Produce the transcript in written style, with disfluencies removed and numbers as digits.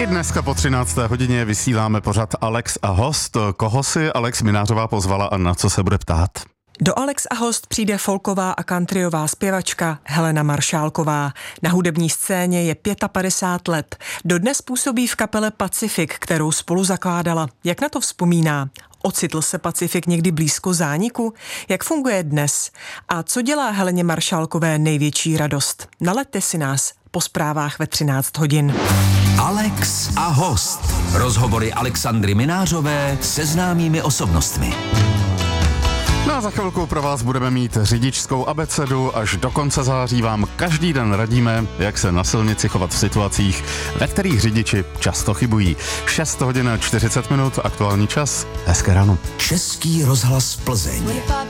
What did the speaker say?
I dneska po 13. hodině vysíláme pořad Alex a host. Koho si Alex Minářová pozvala a na co se bude ptát? Do Alex a host přijde folková a countryová zpěvačka Helena Maršálková. Na hudební scéně je 55 let. Dodnes působí v kapele Pacifik, kterou spolu zakládala. Jak na to vzpomíná? Ocitl se Pacifik někdy blízko zániku? Jak funguje dnes? A co dělá Heleně Maršálkové největší radost? Nalaďte si nás po zprávách ve 13 hodin. Alex a host. Rozhovory Alexandry Minářové se známými osobnostmi. No a za chvilku pro vás budeme mít řidičskou abecedu. Až do konce září vám každý den radíme, jak se na silnici chovat v situacích, ve kterých řidiči často chybují. 6 hodin 40 minut, aktuální čas. Hezké ráno. Český rozhlas Plzeň.